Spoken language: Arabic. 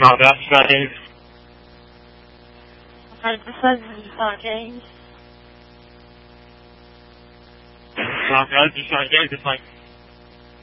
not James. This is not James. Not James, it's like